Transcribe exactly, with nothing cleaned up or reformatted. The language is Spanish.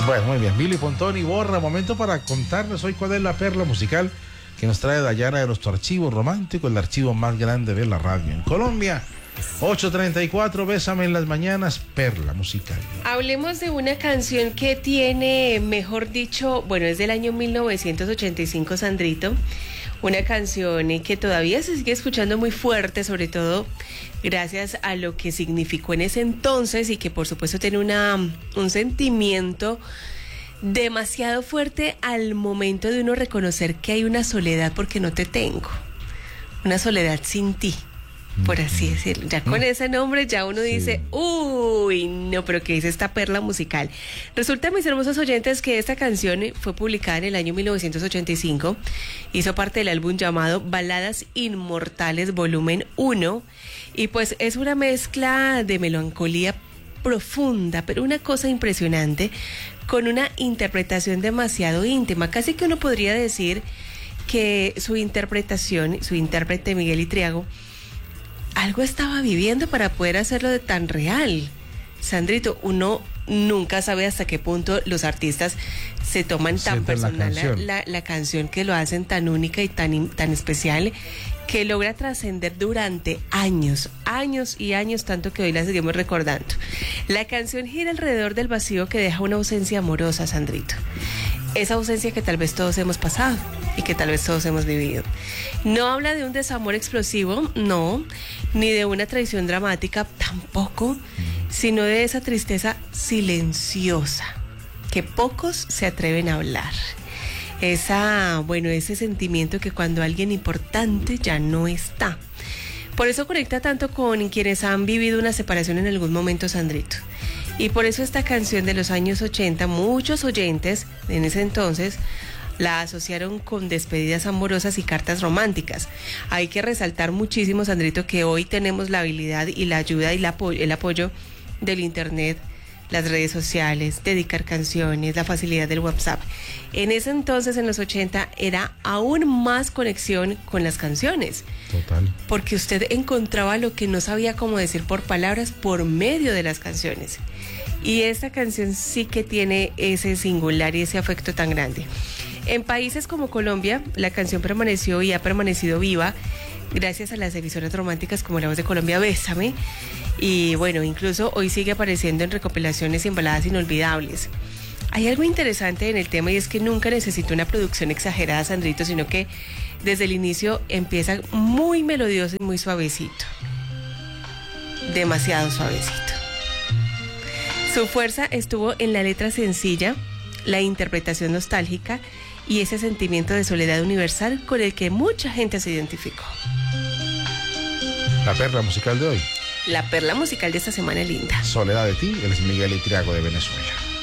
Bueno, muy bien. Billy Pontón y Borra, momento para contarles hoy cuál es la perla musical que nos trae Dayana de nuestro archivo romántico, el archivo más grande de la radio en Colombia. ocho treinta y cuatro, Bésame en las mañanas, perla musical. Hablemos de una canción que tiene, mejor dicho, bueno, es del año mil novecientos ochenta y cinco, Sandrito. Una canción que todavía se sigue escuchando muy fuerte, sobre todo gracias a lo que significó en ese entonces y que por supuesto tiene una, un sentimiento demasiado fuerte al momento de uno reconocer que hay una soledad porque no te tengo, una soledad sin ti, por así decirlo. Ya con ese nombre ya uno dice, sí. Uy, no, pero ¿qué es esta perla musical? Resulta, mis hermosos oyentes, que esta canción fue publicada en el año mil novecientos ochenta y cinco, hizo parte del álbum llamado Baladas Inmortales volumen uno, y pues es una mezcla de melancolía profunda, pero una cosa impresionante, con una interpretación demasiado íntima. Casi que uno podría decir que su interpretación, su intérprete Miguel Itriago, algo estaba viviendo para poder hacerlo de tan real. Sandrito, uno nunca sabe hasta qué punto los artistas se toman tan personal la canción. La, la, la canción, que lo hacen tan única y tan, tan especial, que logra trascender durante años, años y años, tanto que hoy la seguimos recordando. La canción gira alrededor del vacío que deja una ausencia amorosa, Sandrito. Esa ausencia que tal vez todos hemos pasado y que tal vez todos hemos vivido. No habla de un desamor explosivo, no, ni de una traición dramática, tampoco, sino de esa tristeza silenciosa que pocos se atreven a hablar. Esa, bueno, ese sentimiento que cuando alguien importante ya no está. Por eso conecta tanto con quienes han vivido una separación en algún momento, Sandrito. Y por eso esta canción de los años ochenta, muchos oyentes en ese entonces la asociaron con despedidas amorosas y cartas románticas. Hay que resaltar muchísimo, Sandrito, que hoy tenemos la habilidad y la ayuda y la apo- el apoyo del internet, las redes sociales, dedicar canciones, la facilidad del WhatsApp. En ese entonces, en los ochenta, era aún más conexión con las canciones. Total. Porque usted encontraba lo que no sabía cómo decir por palabras por medio de las canciones. Y esta canción sí que tiene ese singular y ese afecto tan grande. En países como Colombia, la canción permaneció y ha permanecido viva gracias a las emisoras románticas como La Voz de Colombia, Bésame. Y bueno, incluso hoy sigue apareciendo en recopilaciones y en baladas inolvidables. Hay algo interesante en el tema y es que nunca necesita una producción exagerada, Sandrito, sino que desde el inicio empieza muy melodioso y muy suavecito. Demasiado suavecito. Su fuerza estuvo en la letra sencilla, la interpretación nostálgica y ese sentimiento de soledad universal con el que mucha gente se identificó. La perla musical de hoy. La perla musical de esta semana linda. Soledad de ti, él es Miguel Itriago de Venezuela.